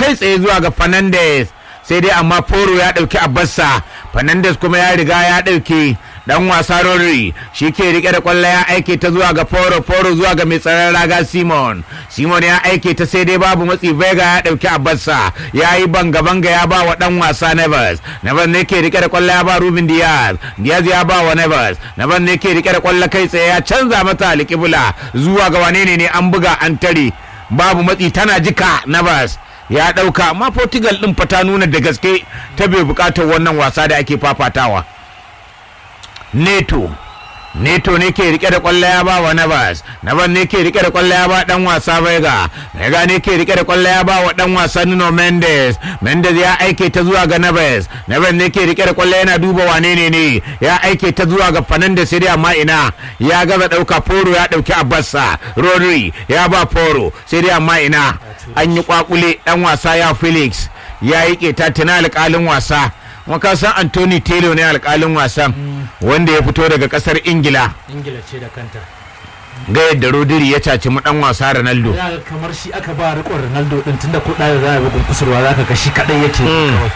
kai tsaye zuwa ga Fernandes, sai dai amma Foro ya ɗauki Abbasa, Fernandes kuma ya riga ya ɗauki dan wasa Rodri, shi ke rike da kwallo ya aike ta zuwa ga Foro zuwa ga mai tsaron raga Simon ya aike ta sai dai babu matsi, Vega ya ɗauki Abbasa, ya yi banga ya ba wa dan wasa Neves ne ke rike da kwallo ya ba Ruben Diaz ya ba wa Neves ne ke rike da kwallo kai tsaye ya canza mata alƙibla zuwa ga wane ne an buga an tare, babu matsi tana jika Neves ya ɗauka, amma Portugal ɗin fa ta nuna da gaske ta bai buƙatar wannan wasa da ake fafatawa. Neto ne ke rike da kwallo ya ba wa Navas ne ke rike da kwallo ya ba dan wasa Vega ne ke rike da kwallo ya ba wa dan wasa Nuno Mendes ya aike ta zuwa ga Navas ne ke rike da kwallo yana duba wane ne ya aike ta zuwa ga Fernandes sai dai amma ina ya gaza dauka, Foro ya dauki Abbasa, Rodri ya ba Foro sai dai amma ina an yi kwakule, dan wasa ya Felix ya yi keta tana alƙalin wasa. Maka san Anthony Taylor ne alƙalin wasan wanda ya fito daga ƙasar Ingila ce da kanta, ga yadda Rodri ya caci mu dan wasa Ronaldo. Kamar shi aka ba riƙon Ronaldo din, tunda ko da za a bugun kusurwa zaka ga shi kadai yake kawai.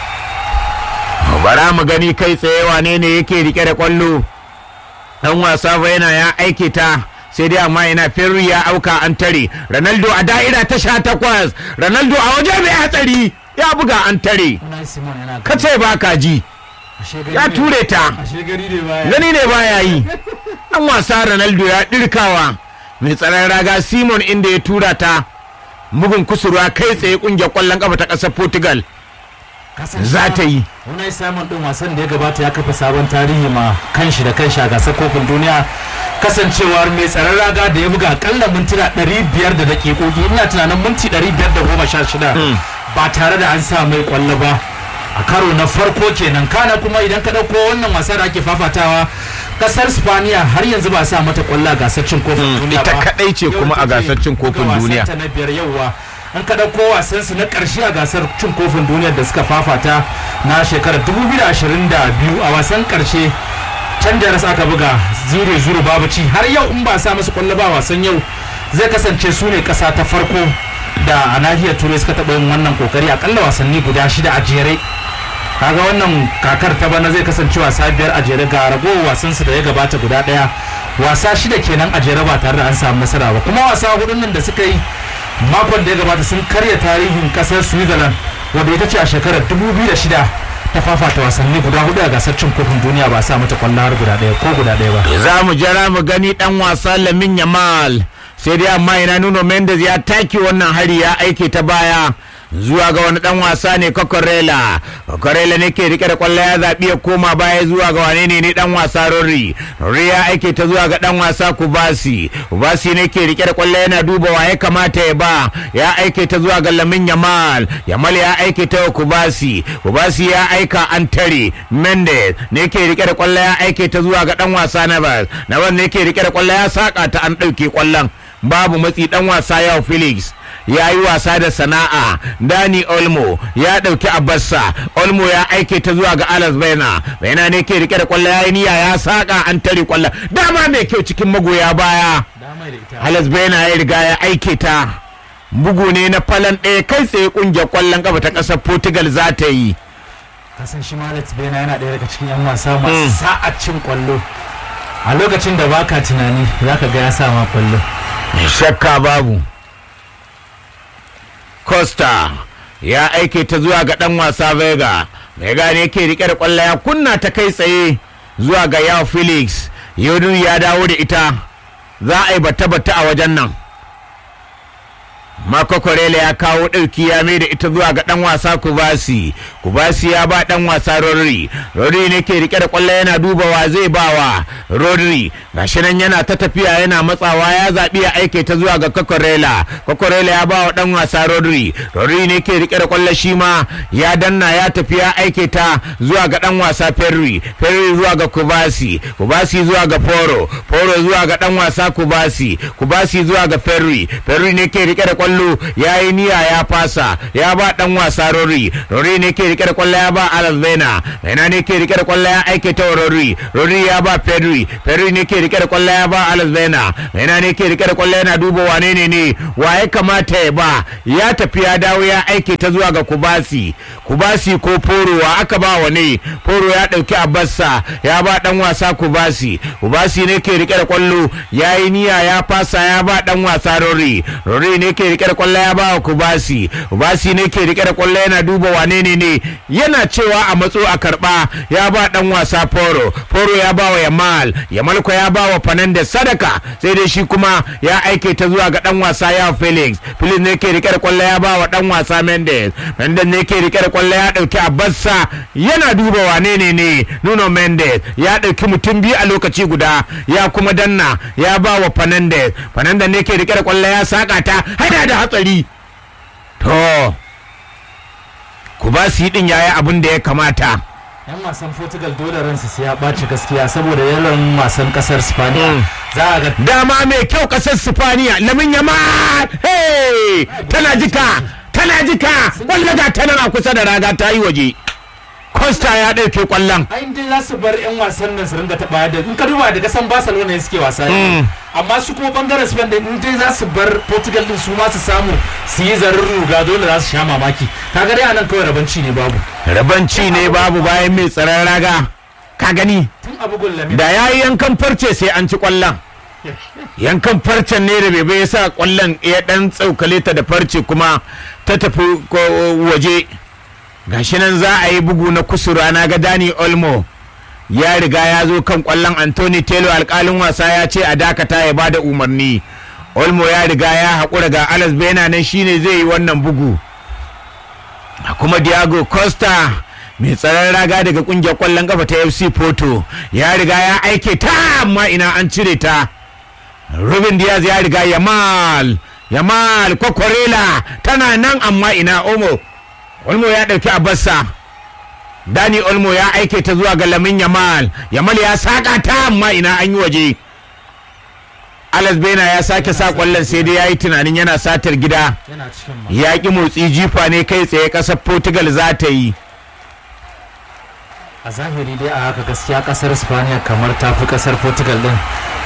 Bara mu gani kai tsaye wane ne yake rike da kwallo, dan wasa Vena ya aike ta sai dai amma ina Ferri ya auka an tare, Ronaldo a da'ira ta 18, Ronaldo a waje mai hatsari ya buga an tare, kace ba ka ji ya ture ta, gani ne baya yi, an wasa Ronaldo ya dirkawa mai tsaron raga Simon inda ya tura ta bugun kusurwa kai tsaye kungiyar kwallon kafa ta ƙasar Portugal za ta yi. Unai Simon din wasan da ya gabata ya kafa sabon tarihi ma kanshi da kanshi a gasar kofin duniya, kasancewar mai tsaron raga da ya buga akalla mintuna 500 da dakikoki, ina tunanin minti 516 ba tare da an sa mai kwallo ba a karo na farko kenan. Kana kuma idan ka dauko wannan wasa da ake fafatawa, kasar Spaniya har yanzu ba sa mata kwallo a gasar cin kofin duniya ba, ita kadai ce kuma a gasar cin kofin duniya. Ta na biyar yauwa an ka dauko wasan su na karshe a gasar cin kofin duniya da suka fafata na shekarar 2022 a wasan karshe can da aka buga 0-0 babu ci, har yau in ba sa musu kwallo ba wasan yau zai kasance su ne kasa ta farko da a nahiyar turai suka taɓa yin wannan kokari akalla wasanni guda 6 a jere. Kaga wannan kakar ta bana zai kasance wasa 5 a jere ga ragowar wasansu da ya gabata guda 1, wasa 6 kenan a jere ba tare da an samu nasara ba, kuma wasa 4 nan da suka yi makon da ya gabata sun karya tarihin kasar Switzerland wadda ita ce a shekarar 2006 ta fafata wasanni guda 4 a gasar cin kofin duniya ba sa mata kwallo har guda 1 ko guda 1 ba. Za mu jira mu gani dan wasa Lamine Yamal, sai dai amma ina Nuno Mendes ya take wannan hari ya aike ta baya zuwa ga wani dan wasa ne Cucurella ne ke rike da kwallo ya zabi ya koma baya zuwa ga wane ne dan wasa Rodri ya aike ta zuwa ga dan wasa Kubasi ne ke rike da kwallo yana duba wa ya kamata ya ba, ya aike ta zuwa ga Lamine Yamal ya aike ta wa Kubasi ya aika an tare, Mendes ne ke rike da kwallo ya aike ta zuwa ga dan wasa Navas ne ke rike da kwallo ya saka ta an dauke kwallon, babu matsi, dan wasa yau Felix ya yi wasa da sana'a, Dani Olmo ya dauki Abbasa, Olmo ya aike ta zuwa ga Alex Baina ne ke rike da kwallo ya yi niyya ya saka an tare kwallon, dama mai kyau cikin magoya baya, Alex Baina ya riga ya aike ta, bugu ne na falan ɗaya kai tsaye kungiyar kwallon kafa ta ƙasar Portugal za ta yi. Kasan shi Alex Baina yana ɗaya daga cikin 'yan wasa masu sa'a cin kwallo, a lokacin da baka tunani zaka ga ya sa ma kwallo, shakka babu. Costa ya aike ta zuwa ga dan wasa Vega ne ke rike da kwallo ya kunna ta kai tsaye zuwa ga Yao Felix, Yodu ya dawo da ita, za a yi bata a wajen nan. Marco Corella ya kawo ɗauki ya mai da ita zuwa ga ɗan wasa Kubasi ya ba ɗan wasa Rodri ne ke rike da ƙwallo yana dubawa zai bawa Rodri, gashi nan yana ta tafiya yana matsawa ya zaɓi ya aike ta zuwa ga Cucurella ya ba wa ɗan wasa Rodri ne ke rike da ƙwallo shi ma ya danna ya tafi ya aike ta zuwa ga ɗan wasa Ferri zuwa ga Kubasi zuwa ga Foro zuwa ga ɗan wasa Kubasi zuwa ga Ferri ne ke rike da ƙwallo kwallo yayi niyya ya fasa ya ba dan wasa Rory ne ke rike da kwallo ya ba Alex Vena ne ke rike da kwallo ya aike ta Rory ya ba Pedri ne ke rike da kwallo ya ba Alex Vena ne ke rike da kwallo yana duba wane ne waye kamata ya ba ya tafi ya dawo ya aike ta zuwa ga Kubasi ko Poro wa aka ba wane Poro ya dauki Abassa ya ba dan wasa Kubasi ne ke rike da kwallo yayi niyya ya fasa ya ba dan wasa Rory ne ke rike da kwallo ya ba Kubasi ne ke rike da kwallo yana duba wane ne yana cewa a matso a karba ya ba dan wasa Poro ya ba wa Yamal ko ya ba wa Fernandes sadaka sai dai shi kuma ya aike ta zuwa ga dan wasa ya Felix ne ke rike da kwallo ya ba wa dan wasa Mendes ne ke rike da kwallo ya dauki Abassa yana duba wane ne Nuno Mendes ya dauki mutum biyu a lokaci guda ya kuma danna ya ba wa Fernandes ne ke rike da kwallo ya saka ta haida da hatsari to Kubasi din yayi abin da ya kamata. yan wasan Portugal dole ransu sai ya ɓaci gaskiya saboda yawan wasan kasar Spaniya za a ga dama mai kyau kasar Spaniya Lamine Yamal tana jika wanda ga tana a kusa da raga ta yi waje Costa ya ɗauke kwallon ai dai za su bar yan wasan nan su ringa taɓa da in ka duba daga san Barcelona ne suke wasa amma su kuma bangaren Spain da in dai za su bar Portugal din su ma su samu su yi zarin ruga dole za su sha mamaki kaga dai anan kawai rabanci ne babu bayan mai tsaron raga ka gani tun abu gullami da yayi yankan farce sai an ci kwallon yankan farcen ne da bebe yasa kwallon ya dan tsaukale ta da farce kuma ta tafi waje gashi nan za a yi bugu na kusura na ga Dani Olmo ya riga ya zo kan kwallon Anthony Taylor alkalin wasa ya ce a dakata ya bada umarni Olmo ya riga ya haƙura ga Alex Vena nan shine zai yi wannan bugu kuma Diego Costa mai tsaron raga daga kungiyar kwallon kafa ta FC Porto ya riga ya aike ta amma ina an cire ta Ruben Diaz ya riga Yamal Kokorela tana nan amma ina Olmo ya dauki Abassa Dani Olmo ya aike ta zuwa ga Lamine Yamal ya saka ta amma ina an yi waje Alex Vena ya sake sa kwallon sai dai yayi tunanin yana satar gida ya ki motsi jifa ne kai tsaye kasar Portugal za ta yi a zahiri dai a haka gaskiya kasar Spaniya kamar ta fi kasar Portugal din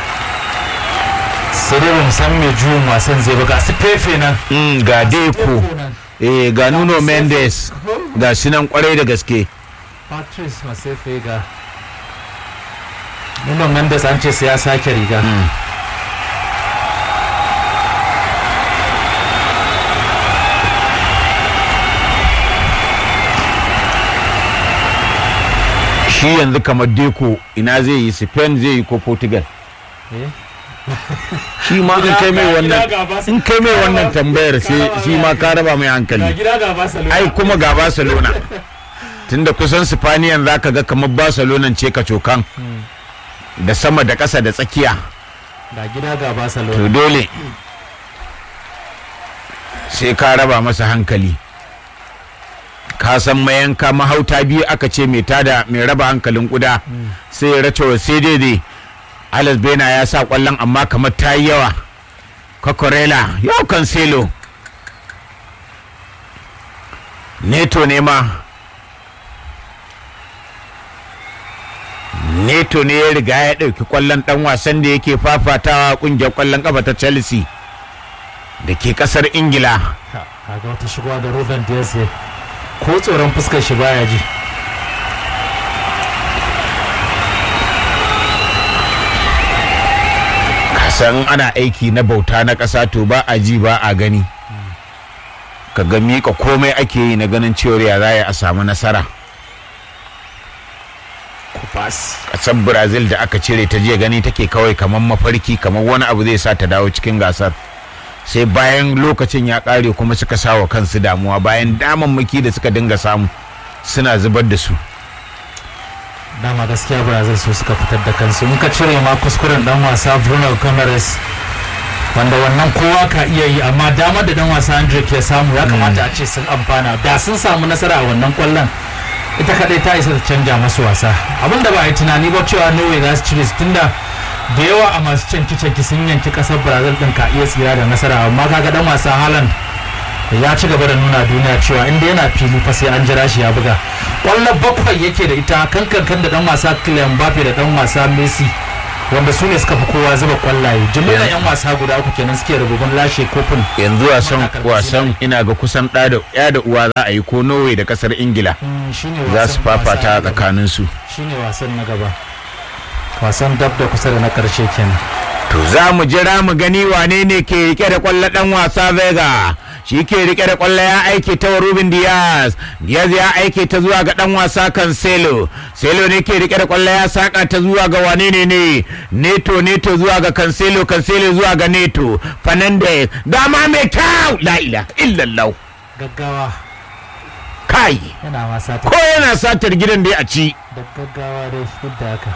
sai dai ba mu san me juyin wasan zai ba ga su Pepe nan ga Deco ga Nuno Mendes ga shi nan kwarai da gaske Patrice Masefe ga Nuno Mendes an ce sai ya sake riga shi yanzu kamar Deco ina zai yi Spain zai yi ko Portugal shi ma in kai mai wannan tambayar sai shi ma ka raba mai hankali ai kuma ga Barcelona tunda kusan Spaniyan zaka ga kamar Barcelona ce ka cokan da sama da ƙasa da tsakiya ga gida ga Barcelona to dole sai ka raba masa hankali ka san mayanka mahauta biyu aka ce mai raba hankalin kuda sai ya race sai daidai Alex Vena ya sa kwallon amma kamar ta yi yawa Kokorela yau Cancelo Neto ne ya riga ya ɗauki kwallon ɗan wasan da yake fafatawa ƙungiyar kwallon ƙafa ta Chelsea da ke ƙasar Ingila kaga wata shigowa da Ruben Dias ko tsoron fuskar shi baya ji san ana aiki na bauta na ƙasa to ba a ji ba a gani ka ga miƙa komai ake yi na ganin cewar ya za a samu nasara ƙasar Brazil da aka cire ta jiya gani take kawai kamar mafarki kamar wani abu zai sa ta dawo cikin gasar sai bayan lokacin ya ƙare kuma suka sa wa kansu damuwa bayan damammaki da suka dinga samu suna zubar da su dama gaskiya Brazil su suka fitar da kansu in ka cire ma kuskuren dan wasa Bruno Gomes wanda wannan kowa ka iya yi amma damar da dan wasa Andre ke samu ya kamata a ce sun amfana da sun samu nasara a wannan kwallon ita kadai ta isa ta canja masu wasa abinda ba a yi tunani ba cewa Norway za su cire su tunda da yawa a masu canki sun yanki kasar Brazil din ka iya tsira da nasara amma kaga dan wasa Haaland ya ci gaba da nuna duniya cewa inda yana fili fa sai an jira shi ya buga. Kwallo 7 yake da ita kankan da dan wasa Kylian Mbappe da dan wasa Messi wanda su ne suka fi kowa zuba kwallaye. Jimillar yan wasa guda uku kenan suke rububin lashe kofin. Yanzu wasan ina ga kusan ɗa da uwa za a yi ko Norway da kasar Ingila za su fafata tsakanin su. Shine wasan na gaba. Wasan dab da kusa da na karshe kenan. To za mu jira mu gani wane ne ke rike da kwallo dan wasa Vega. Shi ke rike da kwallo ya aike ta Ruben Diaz ya aike ta zuwa ga dan wasa Cancelo ne ke rike da kwallo ya saka ta zuwa ga wane ne Neto zuwa ga Cancelo zuwa ga Neto Fernandes dama mai kyau la ilaha illallah gaggawa kai yana wasa ko yana satar gidan dai a ci da gaggawa dai duk da haka.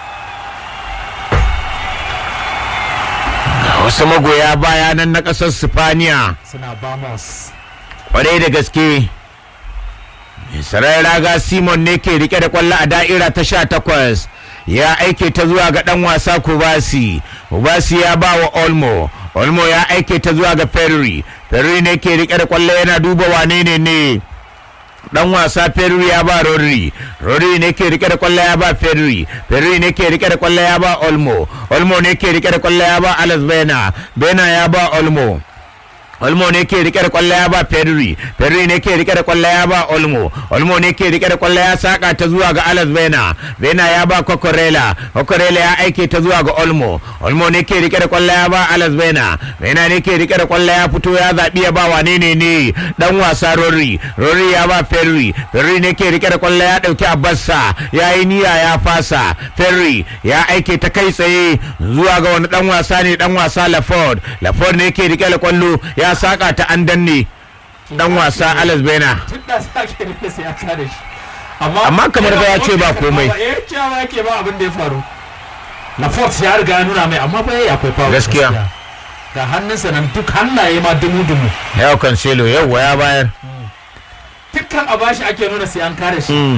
Wasu magoya baya nan na ƙasar Sifaniya suna Vamos kwarai da gaske. Sarai raga Simon ne ke rike da kwallo a da'ira ta 18 ya aike ta zuwa ga dan wasa Kubasi ya ba wa Olmo ya aike ta zuwa ga Ferri ne ke rike da kwallo yana duba wane ne dan wasa Ferri ya ba Rodri ne ke rike da kwallo ya ba Ferri ne ke rike da kwallo ya ba Olmo ne ke rike da kwallo ya ba Alex Bena ya ba Olmo ne ke rike da kwallo ya ba Ferri ne ke rike da kwallo ya ba Olmo ne ke rike da kwallo ya saka ta zuwa ga Alex Bena ya ba Cucurella ya aike ta zuwa ga Olmo ne ke rike da kwallo ya ba Alex Bena ne ke rike da kwallo ya fito ya zabi ya ba wane ne dan wasa Rory ya ba Ferri ne ke rike da kwallo ya dauki Abassa ya yi niyya ya fasa Ferri ya aike ta kai tsaye zuwa ga wani dan wasa ne dan wasa Laford ne ke rike da kwallo ya saka ta an danne dan wasa Alex Bena amma kamar ba ya ce ba komai ba abin da ya faru. Laporte ya riga ya nuna mai amma ba yayi akwai fawo gaskiya ga hannunsa nan duk hannaye ma dumu ya Cancelo yawa ya bayar dukkan a bashi ake nuna sai an kare shi.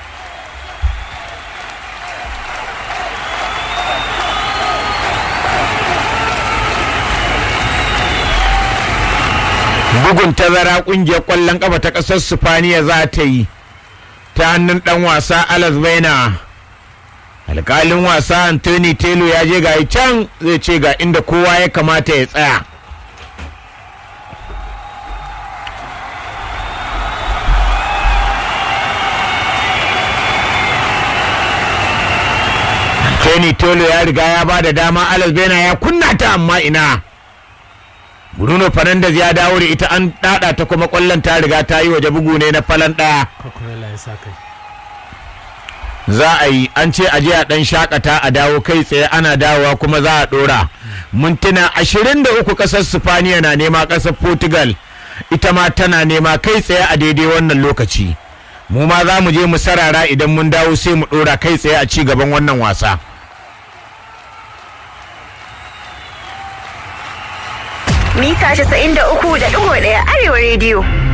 bugun tazara kungiyar kwallon kafa ta kasar Sifaniya za ta yi ta hannun dan wasa Alex Bena. Alkalin wasa Anthony Taylor ya je ga can zai ce ga inda kowa ya kamata ya tsaya. Anthony Taylor ya riga ya ba da dama Alex Bena ya kunna ta amma ina. Bruno Fernandes ya dawo da ita an dada ta kuma kwallon ta riga ta yi waje bugu ne na falan daya. Za a yi an ce aje a dan shakata a dawo kai tsaye ana dawowa kuma za a dora. Mintuna 23 kasar Sifaniya na nema kasar Portugal ita ma tana nema kai tsaye a daidai wannan lokaci. Mu ma za mu je mu sarara idan mun dawo sai mu dora kai tsaye a ci gaban wannan wasa. Mita 93.1 Arewa Radio.